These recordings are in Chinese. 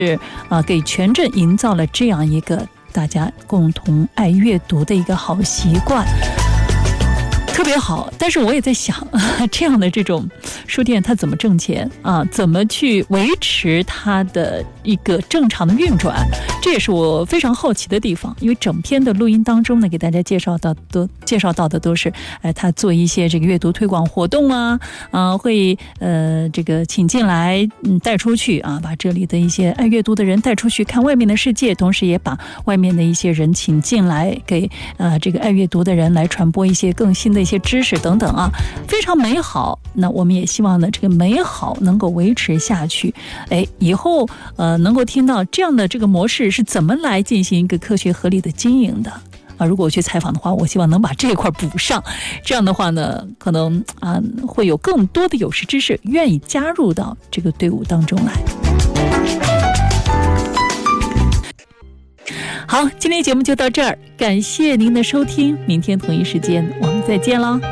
给全镇营造了这样一个大家共同爱阅读的一个好习惯，特别好。但是我也在想，这样的这种书店它怎么挣钱啊？怎么去维持它的一个正常的运转？这也是我非常好奇的地方。因为整篇的录音当中呢，给大家介绍到的都是，他做一些这个阅读推广活动啊，会这个请进来，带出去啊，把这里的一些爱阅读的人带出去看外面的世界，同时也把外面的一些人请进来，给这个爱阅读的人来传播一些更新的一些知识等等啊，非常美好。那我们也希望呢，这个美好能够维持下去。以后能够听到这样的这个模式是怎么来进行一个科学合理的经营的。如果我去采访的话，我希望能把这一块补上。这样的话呢，可能会有更多的有识之士愿意加入到这个队伍当中来。好，今天节目就到这儿，感谢您的收听，明天同一时间我们再见了。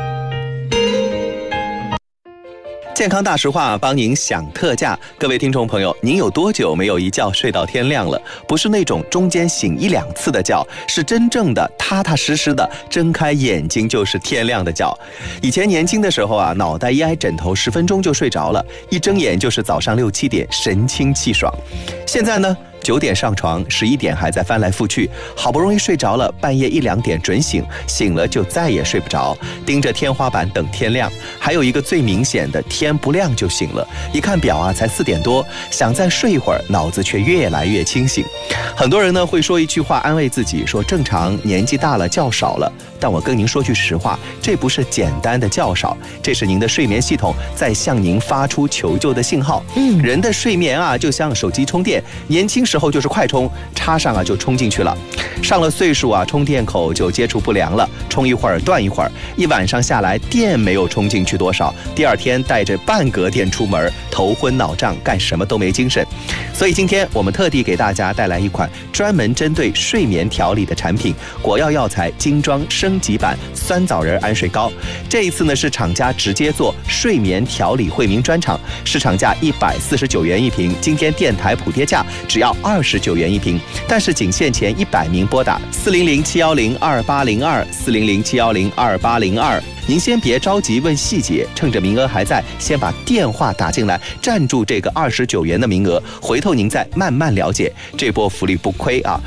健康大实话帮您享特价，各位听众朋友，您有多久没有一觉睡到天亮了？不是那种中间醒1-2次的觉，是真正的踏踏实实的睁开眼睛就是天亮的觉。以前年轻的时候啊，脑袋一挨枕头10分钟就睡着了，一睁眼就是早上6-7点，神清气爽。现在呢，9点上床，11点还在翻来覆去，好不容易睡着了，半夜1-2点准醒，醒了就再也睡不着，盯着天花板等天亮。还有一个最明显的，天不亮就醒了，一看表啊，才4点多，想再睡一会儿，脑子却越来越清醒。很多人呢会说一句话安慰自己，说正常年纪大了觉少了，但我跟您说句实话，这不是简单的觉少，这是您的睡眠系统在向您发出求救的信号。人的睡眠啊，就像手机充电，年轻时候就是快充，插上啊就充进去了，上了岁数啊，充电口就接触不良了，充一会儿断一会儿，一晚上下来电没有充进去多少，第二天带着半格电出门，头昏脑胀，干什么都没精神。所以今天我们特地给大家带来一款专门针对睡眠调理的产品——果药药材精装升级版酸枣仁安睡膏。这一次呢是厂家直接做睡眠调理惠民专场，市场价149元一瓶，今天电台补贴价只要29元一瓶，但是仅限前100名拨打400-710-2802，400-710-2802。您先别着急问细节，趁着名额还在，先把电话打进来，占住这个29元的名额，回头您再慢慢了解，这波福利不亏啊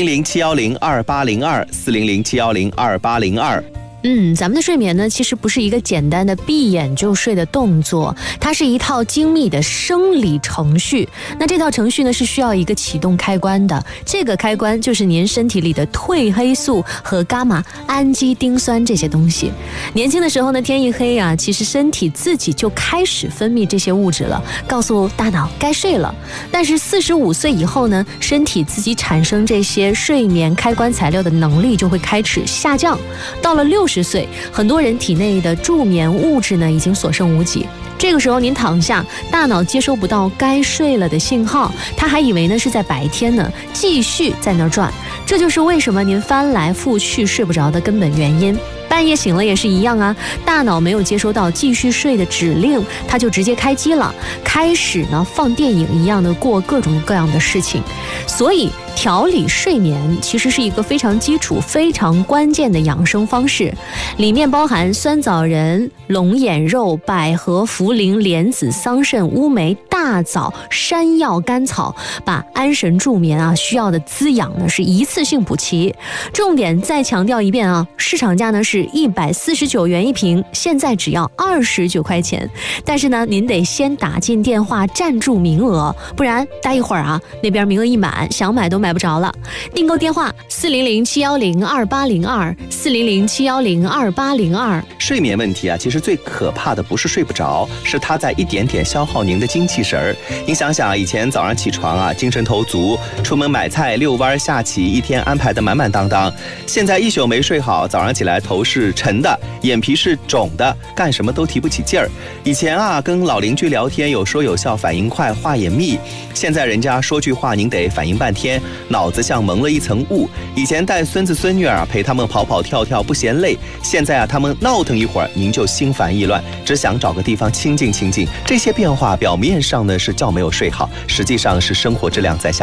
！400-710-2802，400-710-2802。 咱们的睡眠呢，其实不是一个简单的闭眼就睡的动作，它是一套精密的生理程序。那这套程序呢，是需要一个启动开关的，这个开关就是您身体里的褪黑素和伽马氨基丁酸这些东西。年轻的时候呢，天一黑啊，其实身体自己就开始分泌这些物质了，告诉大脑该睡了。但是45岁以后呢，身体自己产生这些睡眠开关材料的能力就会开始下降，到了60岁，很多人体内的助眠物质呢已经所剩无几。这个时候您躺下，大脑接收不到该睡了的信号，他还以为呢是在白天呢，继续在那儿转。这就是为什么您翻来覆去睡不着的根本原因。半夜醒了也是一样啊，大脑没有接收到继续睡的指令，它就直接开机了，开始呢放电影一样的过各种各样的事情。所以调理睡眠其实是一个非常基础、非常关键的养生方式，里面包含酸枣仁、龙眼肉、百合、茯苓、莲子、桑葚、乌梅、大枣、山药、甘草，把安神助眠啊需要的滋养呢是一次性补齐。重点再强调一遍啊，市场价呢是149元一瓶，现在只要29块钱。但是呢，您得先打进电话占住名额，不然待一会儿啊，那边名额一满，想买都买不着了。订购电话400-710-2802，400-710-2802。 睡眠问题啊，其实最可怕的不是睡不着，是它在一点点消耗您的精气神儿。您想想，以前早上起床啊，精神头足，出门买菜、遛弯、下棋，一天安排得满满当当。现在一宿没睡好，早上起来头是沉的，眼皮是肿的，干什么都提不起劲儿。以前啊，跟老邻居聊天有说有笑，反应快，话也密。现在人家说句话您得反应半天， 脑子像蒙了一层雾。以前带孙子孙女儿陪他们跑跑跳跳不嫌累，现在他们闹腾一会儿您就心烦意乱，只想找个地方清静清静。这些变化表面上呢是觉没有睡好，实际上是生活质量在下